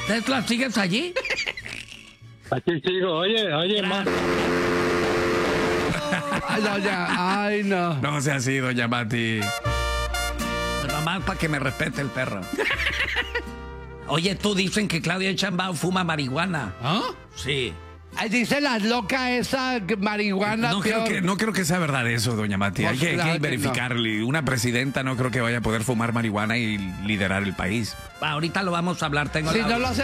Tesla, ¿sigues allí? Aquí sigo, oye, más. Ay, no. No sea así, doña Mati. Nomás para que me respete el perro. Oye, tú dicen que Claudia Sheinbaum fuma marihuana. ¿Ah? Sí. Ay, dice la loca esa marihuana. No creo que sea verdad eso, doña Mati. Pues Hay que claro que verificarle. Una presidenta no creo que vaya a poder fumar marihuana y liderar el país. Ahorita lo vamos a hablar. Tengo Si la... no lo hace